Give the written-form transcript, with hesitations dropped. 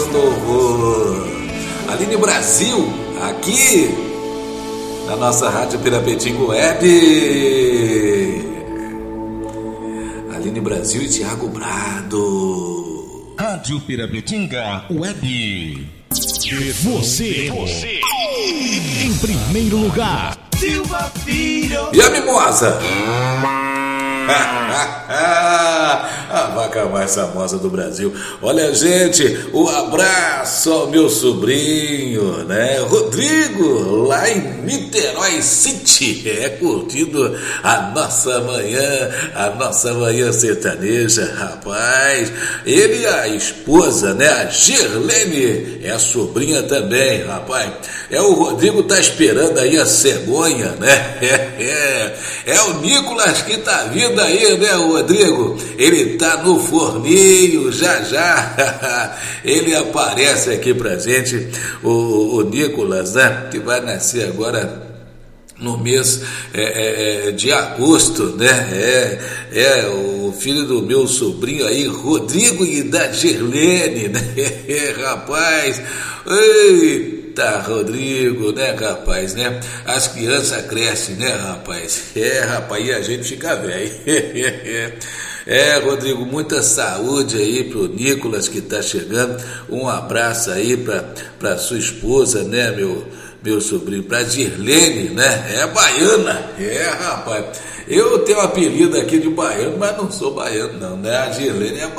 louvor. Aline Brasil, aqui na nossa Rádio Pirapetinga Web. Aline Brasil e Thiago Brado. Rádio Pirapetinga Web. Você em primeiro lugar. Silva Filho. E a mimosa? A vaca mais famosa do Brasil. Olha, gente, um abraço ao meu sobrinho, né? Rodrigo, lá em Niterói City, curtindo a nossa manhã sertaneja, rapaz. Ele e a esposa, né? A Gerlene, é a sobrinha também, rapaz. O Rodrigo tá esperando aí a cegonha, né? É o Nicolas que tá vindo aí, né, Rodrigo? Ele tá no forninho, já ele aparece aqui pra gente, o Nicolas, né, que vai nascer agora no mês de agosto, né, o filho do meu sobrinho aí, Rodrigo, e da Gerlene, né, rapaz, eita, Rodrigo, né, rapaz, né? As crianças crescem, né, rapaz? Rapaz, e a gente fica velho. Rodrigo, muita saúde aí pro Nicolas que tá chegando. Um abraço aí pra sua esposa, né, meu sobrinho, pra Gerlene, né? Baiana. Rapaz. Eu tenho um apelido aqui de baiano, mas não sou baiano, não, né? A Gerlene é baiana.